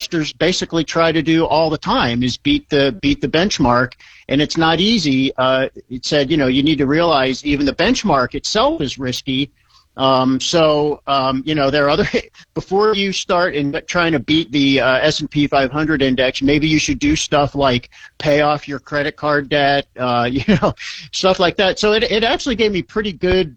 investors basically try to do all the time is beat the benchmark, and it's not easy. It said, you need to realize even the benchmark itself is risky. There are other before you start in trying to beat the S&P 500 index. Maybe you should do stuff like pay off your credit card debt, stuff like that. So it actually gave me pretty good.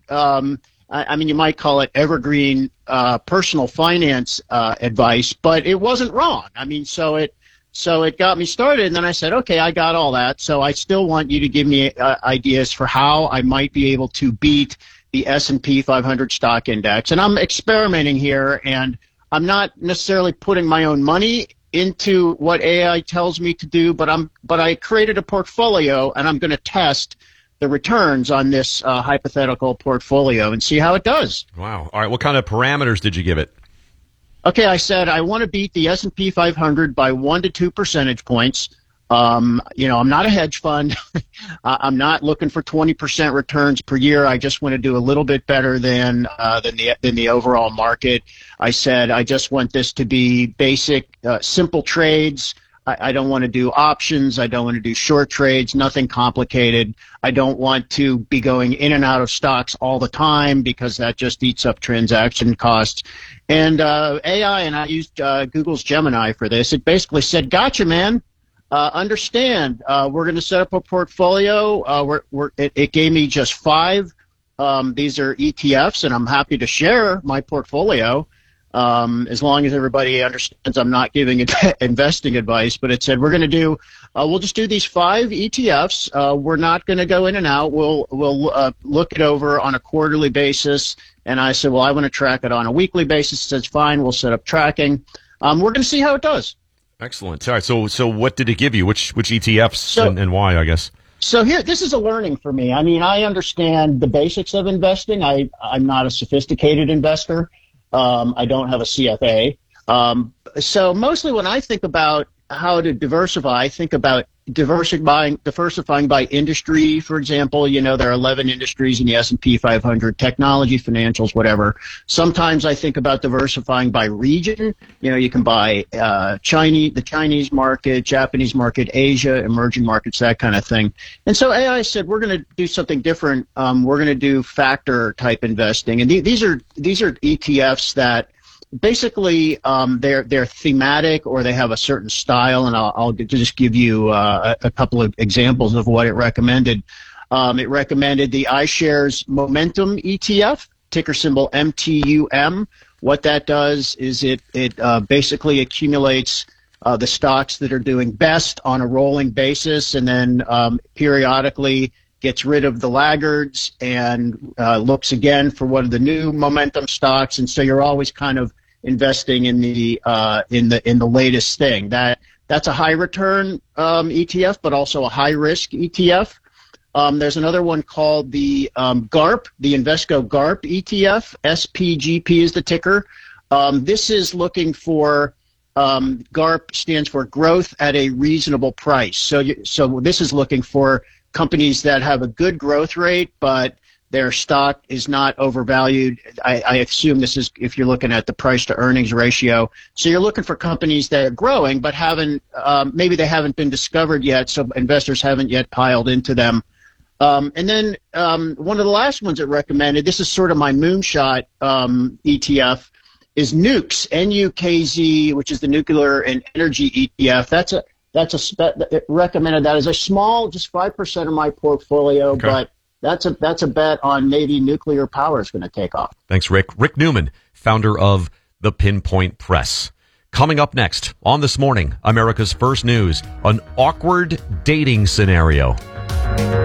You might call it evergreen personal finance advice, but it wasn't wrong. So it got me started, and then I said, okay, I got all that. So I still want you to give me ideas for how I might be able to beat the S&P 500 stock index. And I'm experimenting here, and I'm not necessarily putting my own money into what AI tells me to do, but I created a portfolio, and I'm going to test the returns on this hypothetical portfolio and see how it does. Wow. All right. What kind of parameters did you give it? Okay, I said I want to beat the S&P 500 by 1 to 2 percentage points. I'm not a hedge fund. I'm not looking for 20% returns per year. I just want to do a little bit better than the overall market. I said I just want this to be basic, simple trades. I don't want to do options. I don't want to do short trades, nothing complicated. I don't want to be going in and out of stocks all the time because that just eats up transaction costs. And AI, and I used Google's Gemini for this, it basically said, gotcha, man. Understand, we're going to set up a portfolio. It gave me just 5. These are ETFs, and I'm happy to share my portfolio. As long as everybody understands I'm not giving investing advice, but it said we'll just do these 5 ETFs. We're not going to go in and out. We'll look it over on a quarterly basis. And I said, well, I want to track it on a weekly basis. It says, fine, we'll set up tracking. We're going to see how it does. Excellent. All right. So what did it give you? Which ETFs and why, I guess? So here, this is a learning for me. I understand the basics of investing. I'm not a sophisticated investor. I don't have a CFA. So mostly when I think about how to diversify, I think about diversifying by industry. For example, there are 11 industries in the S&P 500, technology, financials, whatever. Sometimes I think about diversifying by region. You can buy the Chinese market, Japanese market, Asia, emerging markets, that kind of thing. And so AI said, we're going to do something different. We're going to do factor type investing. And these are ETFs that basically, they're thematic, or they have a certain style, and I'll just give you a couple of examples of what it recommended. It recommended the iShares Momentum ETF, ticker symbol MTUM. What that does is it basically accumulates the stocks that are doing best on a rolling basis, and then periodically gets rid of the laggards and looks again for what are the new momentum stocks. And so you're always kind of investing in the latest thing. That's a high return ETF, but also a high risk ETF. There's another one called the GARP, the Invesco GARP ETF. SPGP is the ticker. This is looking for GARP stands for growth at a reasonable price. So this is looking for companies that have a good growth rate, but their stock is not overvalued. I assume this is if you're looking at the price to earnings ratio. So you're looking for companies that are growing, but maybe they haven't been discovered yet, so investors haven't yet piled into them. And then one of the last ones it recommended, this is sort of my moonshot ETF, is NUKZ, N-U-K-Z, which is the Nuclear and Energy ETF. It recommended that as a small, just 5% of my portfolio, okay. But that's a bet on maybe nuclear power is going to take off. Thanks, Rick. Rick Newman, founder of The Pinpoint Press. Coming up next on This Morning, America's First News, an awkward dating scenario.